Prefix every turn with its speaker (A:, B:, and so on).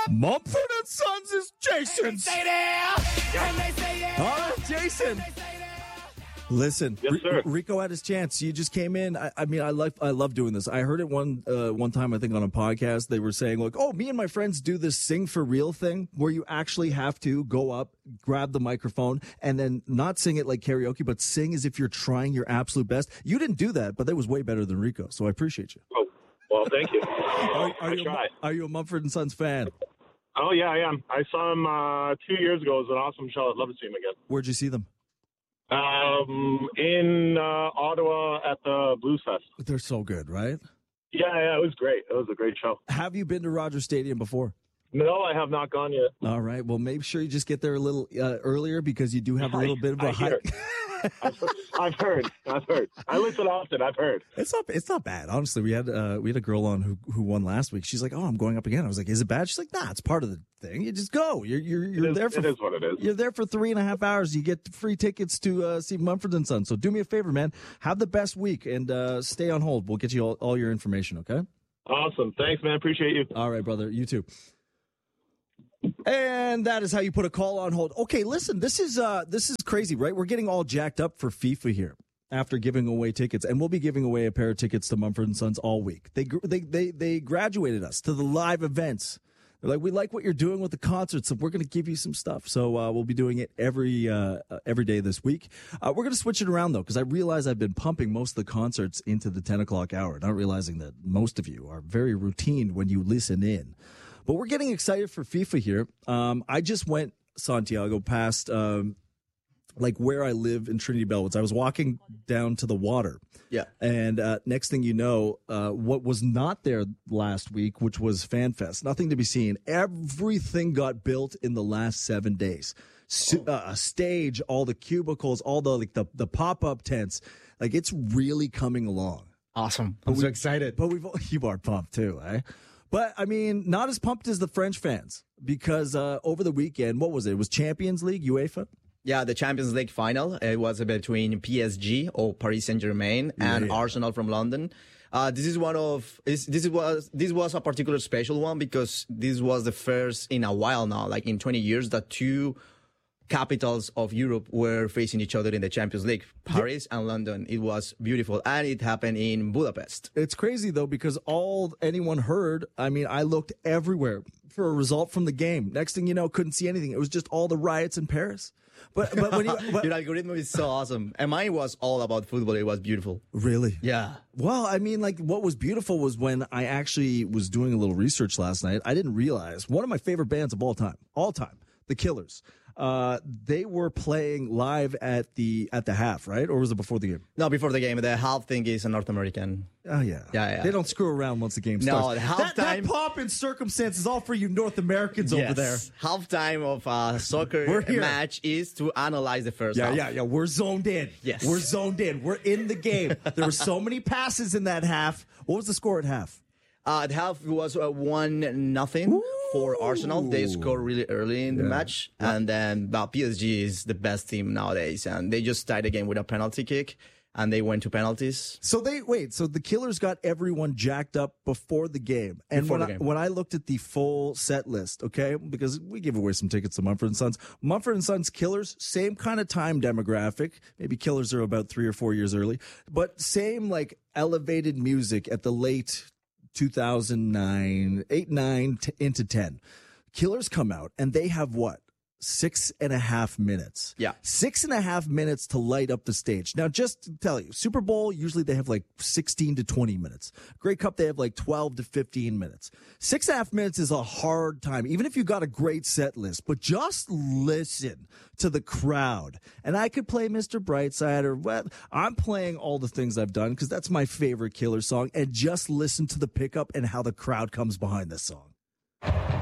A: Mumford and Sons is Jason's.
B: Stay there. And they say yeah.
A: All right, Jason. Listen,
C: Yes, sir.
A: Rico had his chance. You just came in. I mean, I love doing this. I heard it one time, I think, on a podcast. They were saying, like, oh, me and my friends do this sing for real thing where you actually have to go up, grab the microphone, and then not sing it like karaoke, but sing as if you're trying your absolute best. You didn't do that, but that was way better than Rico, so I appreciate you.
C: Oh, well, thank you.
A: Are you a Mumford and Sons fan?
C: Oh, yeah, I am. I saw him 2 years ago. It was an awesome show. I'd love to see him again.
A: Where'd you see them?
C: In Ottawa at the Blues Fest.
A: They're so good, right?
C: Yeah, it was great. It was a great show.
A: Have you been to Rogers Stadium before?
C: No, I have not gone yet.
A: All right. Well, make sure you just get there a little earlier because you do have a little bit of a hike.
C: I've heard. I listen often. I've heard.
A: It's not bad. Honestly, we had a girl on who won last week. She's like, "Oh, I'm going up again." I was like, "Is it bad?" She's like, "Nah, it's part of the thing. You just go. You're there for
C: it is what it is.
A: You're there for 3.5 hours. You get free tickets to see Mumford and Sons. So do me a favor, man. Have the best week and stay on hold. We'll get you all your information. Okay?
C: Awesome. Thanks, man. Appreciate you.
A: All right, brother. You too. And that is how you put a call on hold. Okay, listen, this is crazy, right? We're getting all jacked up for FIFA here after giving away tickets, and we'll be giving away a pair of tickets to Mumford and Sons all week. They graduated us to the live events. They're like, we like what you're doing with the concerts, so we're going to give you some stuff. So we'll be doing it every day this week. We're going to switch it around, though, because I realize I've been pumping most of the concerts into the 10 o'clock hour, not realizing that most of you are very routine when you listen in. But we're getting excited for FIFA here. I just went, Santiago, past like where I live in Trinity Bellwoods. I was walking down to the water.
D: Yeah.
A: And next thing you know, what was not there last week, which was FanFest, nothing to be seen. Everything got built in the last 7 days. A stage, all the cubicles, all the pop-up tents. Like, it's really coming along.
D: Awesome. I'm so excited.
A: But you are pumped too, eh? But, I mean, not as pumped as the French fans because over the weekend, what was it? It was Champions League, UEFA?
D: Yeah, the Champions League final. It was between PSG or Paris Saint-Germain and Arsenal from London. This was a particular special one because this was the first in a while now, like in 20 years, that two capitals of Europe were facing each other in the Champions League, Paris and London. It was beautiful, and it happened in Budapest.
A: It's crazy, though, because all anyone heard, I mean, I looked everywhere for a result from the game. Next thing you know, couldn't see anything. It was just all the riots in Paris. But when
D: Your algorithm is so awesome. And mine was all about football. It was beautiful.
A: Really?
D: Yeah.
A: Well, I mean, like, what was beautiful was when I actually was doing a little research last night. I didn't realize one of my favorite bands of all time, The Killers. They were playing live at the half, right? Or was it before the game?
D: No, before the game. The half thing is a North American.
A: Oh, yeah.
D: Yeah.
A: They don't screw around once the game starts.
D: No, the halftime.
A: That pomp and circumstance is all for you North Americans over there.
D: Halftime of a soccer match is to analyze the first half.
A: Yeah. We're zoned in.
D: Yes.
A: We're zoned in. We're in the game. There were so many passes in that half. What was the score at half?
D: The half was 1-0 for Arsenal. They scored really early in the match. Yeah. And then PSG is the best team nowadays. And they just tied the game with a penalty kick. And they went to penalties.
A: So the Killers got everyone jacked up before the game. And when I looked at the full set list, okay, because we gave away some tickets to Mumford & Sons. Mumford & Sons Killers, same kind of time demographic. Maybe Killers are about 3 or 4 years early. But same, like, elevated music at the late 2009, 8, 9 into 10. Killers come out and they have what? 6.5 minutes.
D: Yeah.
A: 6.5 minutes to light up the stage. Now, just to tell you, Super Bowl, usually they have like 16 to 20 minutes. Grey Cup, they have like 12 to 15 minutes. 6.5 minutes is a hard time, even if you got a great set list, but just listen to the crowd. And I could play Mr. Brightside or what. I'm playing all the things I've done because that's my favorite Killer song. And just listen to the pickup and how the crowd comes behind this song.